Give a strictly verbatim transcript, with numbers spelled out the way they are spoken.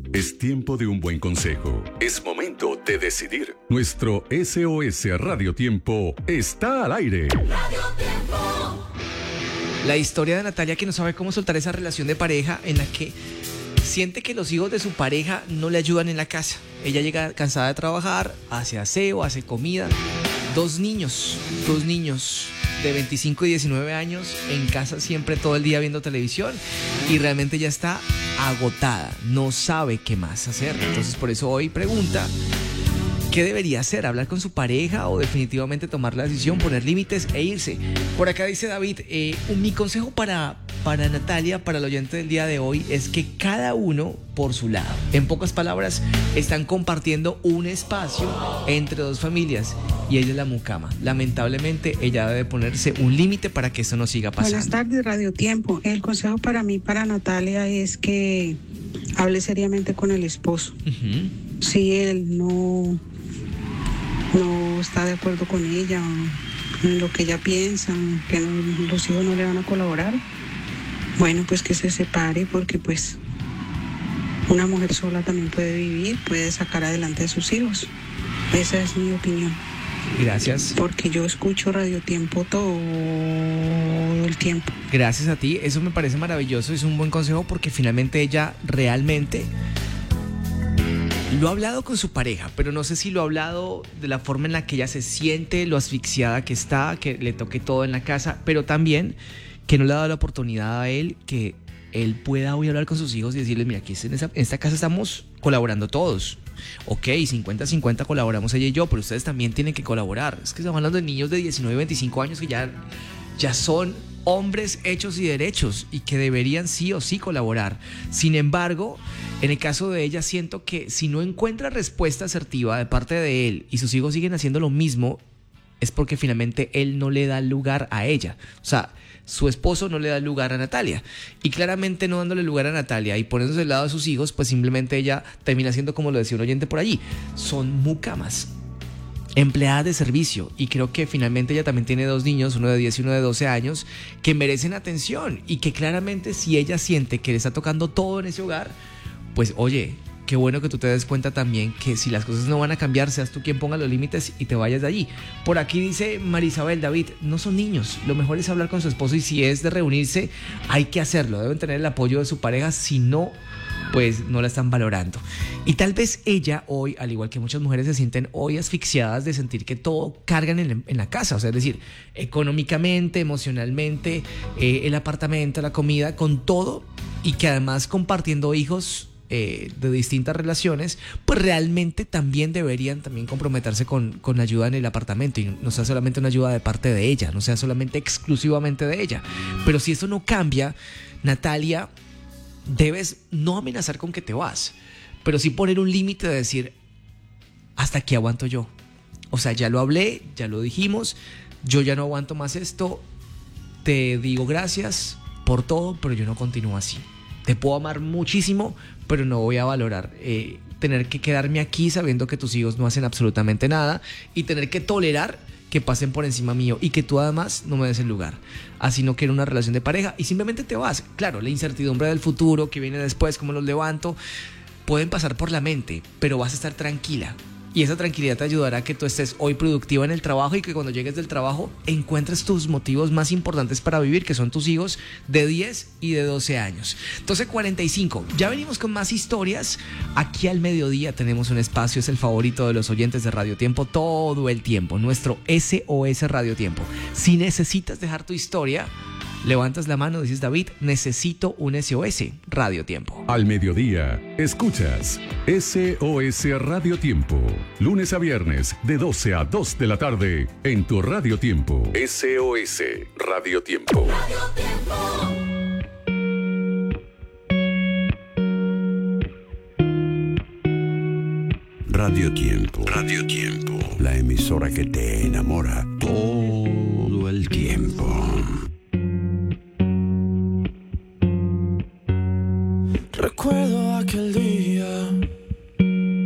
Es tiempo de un buen consejo. Es momento de decidir. Nuestro S O S Radio Tiempo está al aire. Radio Tiempo. La historia de Natalia, que no sabe cómo soltar esa relación de pareja en la que siente que los hijos de su pareja no le ayudan en la casa. Ella llega cansada de trabajar, hace aseo, hace comida. Dos niños, dos niños de veinticinco y diecinueve años en casa siempre todo el día viendo televisión y realmente ya está agotada, no sabe qué más hacer. Entonces por eso hoy pregunta, ¿qué debería hacer? ¿Hablar con su pareja o definitivamente tomar la decisión, poner límites e irse? Por acá dice David, eh, mi consejo para, para Natalia, para el oyente del día de hoy, es que cada uno por su lado. En pocas palabras, están compartiendo un espacio entre dos familias y ella es la mucama. Lamentablemente, ella debe ponerse un límite para que eso no siga pasando. Buenas tardes, Radio Tiempo. El consejo para mí, para Natalia, es que hable seriamente con el esposo. Uh-huh. Si él no... no está de acuerdo con ella, en lo que ella piensa, que no, los hijos no le van a colaborar, bueno, pues que se separe, porque pues una mujer sola también puede vivir, puede sacar adelante a sus hijos. Esa es mi opinión. Gracias. Porque yo escucho Radio Tiempo todo el tiempo. Gracias a ti, eso me parece maravilloso, es un buen consejo porque finalmente ella realmente lo ha hablado con su pareja, pero no sé si lo ha hablado de la forma en la que ella se siente, lo asfixiada que está, que le toque todo en la casa, pero también que no le ha dado la oportunidad a él que él pueda hoy hablar con sus hijos y decirles, mira, aquí en esta, en esta casa estamos colaborando todos. Ok, cincuenta a cincuenta colaboramos ella y yo, pero ustedes también tienen que colaborar. Es que estamos hablando de niños de diecinueve, veinticinco años que ya, ya son hombres hechos y derechos y que deberían sí o sí colaborar. Sin embargo, en el caso de ella siento que si no encuentra respuesta asertiva de parte de él y sus hijos siguen haciendo lo mismo, es porque finalmente él no le da lugar a ella. O sea, su esposo no le da lugar a Natalia. Y claramente no dándole lugar a Natalia y poniéndose del lado de sus hijos, pues simplemente ella termina siendo, como lo decía un oyente por allí, son mucamas, empleadas de servicio. Y creo que finalmente ella también tiene dos niños, uno de diez y uno de doce años, que merecen atención y que claramente si ella siente que le está tocando todo en ese hogar, pues oye, qué bueno que tú te des cuenta también que si las cosas no van a cambiar, seas tú quien ponga los límites y te vayas de allí. Por aquí dice Marisabel, David, no son niños, lo mejor es hablar con su esposo y si es de reunirse, hay que hacerlo, deben tener el apoyo de su pareja, si no, pues no la están valorando. Y tal vez ella hoy, al igual que muchas mujeres, se sienten hoy asfixiadas de sentir que todo cargan en, en la casa, o sea, es decir, económicamente, emocionalmente, eh, el apartamento, la comida, con todo, y que además compartiendo hijos Eh, de distintas relaciones, pues realmente también deberían también comprometerse con, con ayuda en el apartamento y no sea solamente una ayuda de parte de ella, no sea solamente exclusivamente de ella. Pero si eso no cambia, Natalia, debes no amenazar con que te vas, pero sí poner un límite de decir, hasta aquí aguanto yo. O sea, ya lo hablé, ya lo dijimos, yo ya no aguanto más esto, te digo gracias por todo, pero yo no continúo así. Te puedo amar muchísimo, pero no voy a valorar eh, tener que quedarme aquí sabiendo que tus hijos no hacen absolutamente nada y tener que tolerar que pasen por encima mío y que tú además no me des el lugar. Así no quiero una relación de pareja y simplemente te vas. Claro, la incertidumbre del futuro que viene después, cómo los levanto, pueden pasar por la mente, pero vas a estar tranquila. Y esa tranquilidad te ayudará a que tú estés hoy productiva en el trabajo y que cuando llegues del trabajo encuentres tus motivos más importantes para vivir, que son tus hijos de diez y de doce años. doce cuarenta y cinco. Ya venimos con más historias. Aquí al mediodía tenemos un espacio, es el favorito de los oyentes de Radio Tiempo todo el tiempo. Nuestro S O S Radio Tiempo. Si necesitas dejar tu historia, levantas la mano, dices, David, necesito un S O S Radio Tiempo. Al mediodía, escuchas S O S Radio Tiempo. Lunes a viernes, de doce a dos de la tarde, en tu Radio Tiempo. S O S Radio Tiempo. Radio Tiempo. Radio Tiempo. Radio Tiempo. La emisora que te enamora todo el tiempo. Recuerdo